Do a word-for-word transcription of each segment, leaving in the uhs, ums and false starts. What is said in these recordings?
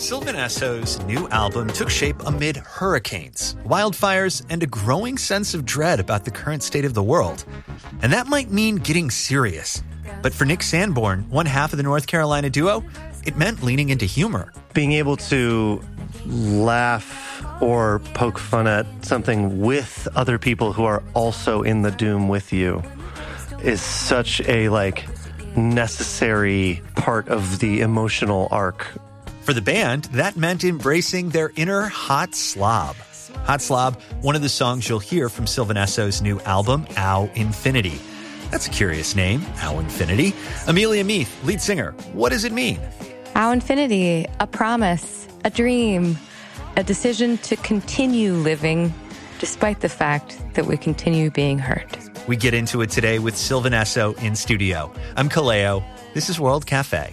Sylvan Esso's new album took shape amid hurricanes, wildfires, and a growing sense of dread about the current state of the world. And that might mean getting serious. But for Nick Sanborn, one half of the North Carolina duo, it meant leaning into humor. Being able to laugh or poke fun at something with other people who are also in the doom with you is such a, like, necessary part of the emotional arc. For the band, that meant embracing their inner hot slob. Hot Slob, one of the songs you'll hear from Sylvan Esso's new album, Ow Infinity. That's a curious name, Ow Infinity. Amelia Meath, lead singer, what does it mean? Ow Infinity, a promise, a dream, a decision to continue living despite the fact that we continue being hurt. We get into it today with Sylvan Esso in studio. I'm Kaleo. This is World Cafe.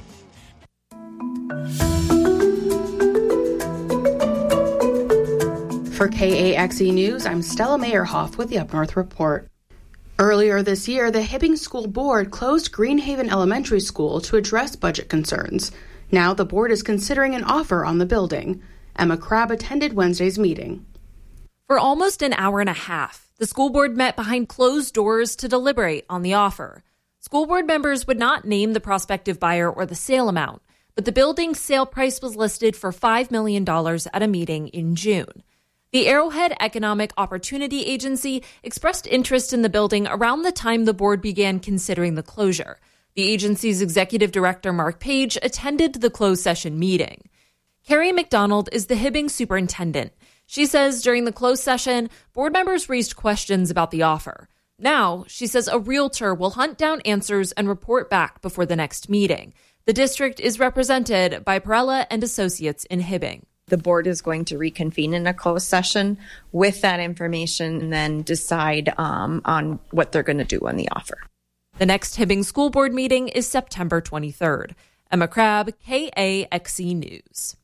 For K A X E News, I'm Stella Mayerhoff with the Up North Report. Earlier this year, the Hibbing School Board closed Greenhaven Elementary School to address budget concerns. Now the board is considering an offer on the building. Emma Crabb attended Wednesday's meeting. For almost an hour and a half, the school board met behind closed doors to deliberate on the offer. School board members would not name the prospective buyer or the sale amount, but the building's sale price was listed for five million dollars at a meeting in June. The Arrowhead Economic Opportunity Agency expressed interest in the building around the time the board began considering the closure. The agency's executive director, Mark Page, attended the closed session meeting. Carrie McDonald is the Hibbing superintendent. She says during the closed session, board members raised questions about the offer. Now, she says a realtor will hunt down answers and report back before the next meeting. The district is represented by Perella and Associates in Hibbing. The board is going to reconvene in a closed session with that information and then decide um, on what they're going to do on the offer. The next Hibbing School Board meeting is September twenty-third. Emma Crabb, K A X E News.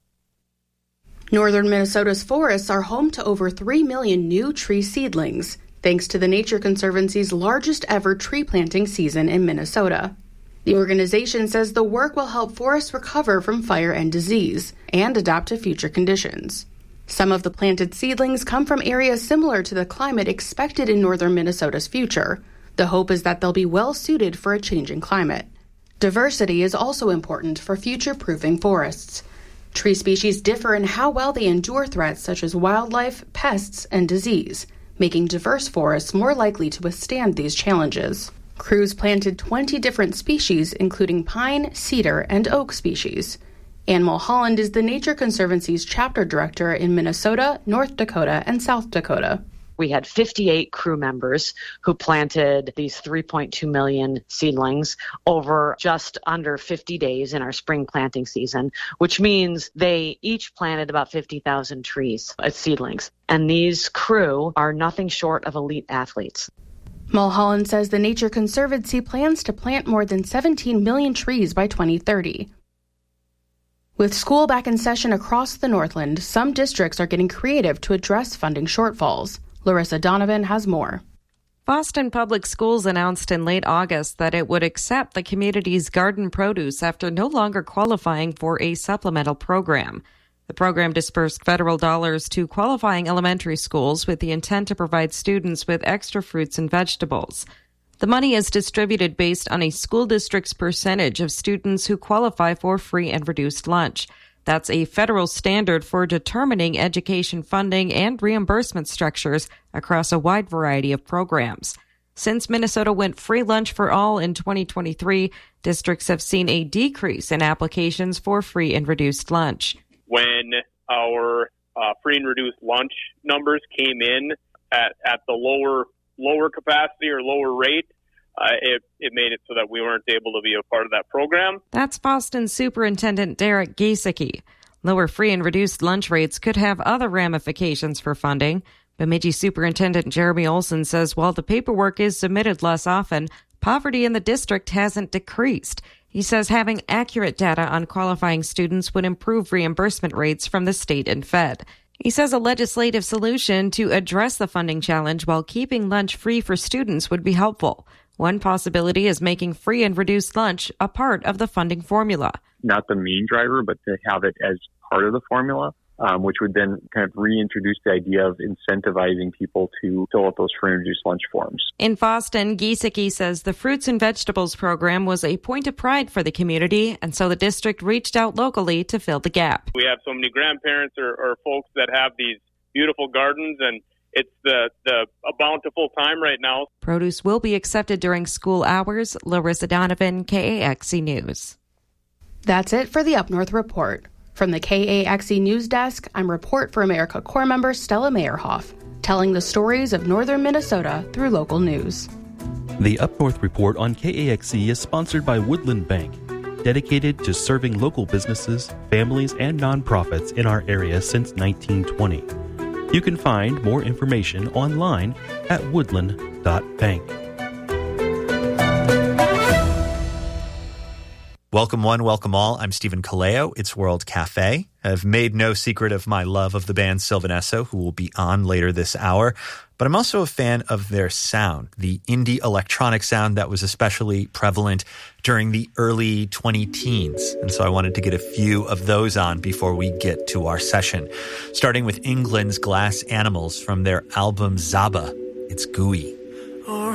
Northern Minnesota's forests are home to over three million new tree seedlings, thanks to the Nature Conservancy's largest ever tree planting season in Minnesota. The organization says the work will help forests recover from fire and disease and adapt to future conditions. Some of the planted seedlings come from areas similar to the climate expected in northern Minnesota's future. The hope is that they'll be well suited for a changing climate. Diversity is also important for future-proofing forests. Tree species differ in how well they endure threats such as wildlife, pests, and disease, making diverse forests more likely to withstand these challenges. Crews planted twenty different species, including pine, cedar, and oak species. Ann Mulholland is the Nature Conservancy's chapter director in Minnesota, North Dakota, and South Dakota. We had fifty-eight crew members who planted these three point two million seedlings over just under fifty days in our spring planting season, which means they each planted about fifty thousand trees as seedlings. And these crew are nothing short of elite athletes. Mulholland says the Nature Conservancy plans to plant more than seventeen million trees by twenty thirty. With school back in session across the Northland, some districts are getting creative to address funding shortfalls. Larissa Donovan has more. Boston Public Schools announced in late August that it would accept the community's garden produce after no longer qualifying for a supplemental program. The program dispersed federal dollars to qualifying elementary schools with the intent to provide students with extra fruits and vegetables. The money is distributed based on a school district's percentage of students who qualify for free and reduced lunch. That's a federal standard for determining education funding and reimbursement structures across a wide variety of programs. Since Minnesota went free lunch for all in twenty twenty-three, districts have seen a decrease in applications for free and reduced lunch. When our uh, free and reduced lunch numbers came in at, at the lower lower capacity or lower rate, uh, it, it made it so that we weren't able to be a part of that program. That's Boston Superintendent Derek Giesecke. Lower free and reduced lunch rates could have other ramifications for funding. Bemidji Superintendent Jeremy Olson says while the paperwork is submitted less often, poverty in the district hasn't decreased. He says having accurate data on qualifying students would improve reimbursement rates from the state and Fed. He says a legislative solution to address the funding challenge while keeping lunch free for students would be helpful. One possibility is making free and reduced lunch a part of the funding formula. not the main driver, but to have it as part of the formula. Um, which would then kind of reintroduce the idea of incentivizing people to fill out those free-and-reduced lunch forms. In Fosston, Giesecke says the fruits and vegetables program was a point of pride for the community, and so the district reached out locally to fill the gap. We have so many grandparents or, or folks that have these beautiful gardens, and it's the, the a bountiful time right now. Produce will be accepted during school hours. Larissa Donovan, K A X E News. That's it for the Up North Report. From the K A X E News Desk, I'm Report for America Corps member Stella Meyerhoff, telling the stories of northern Minnesota through local news. The Up North Report on K A X E is sponsored by Woodland Bank, dedicated to serving local businesses, families, and nonprofits in our area since nineteen twenty. You can find more information online at woodland dot bank. Welcome one, welcome all. I'm Stephen Kaleo. It's World Cafe. I've made no secret of my love of the band Sylvanesso, who will be on later this hour. But I'm also a fan of their sound, the indie electronic sound that was especially prevalent during the early twenty teens. And so I wanted to get a few of those on before we get to our session. Starting with England's Glass Animals from their album Zaba. It's gooey.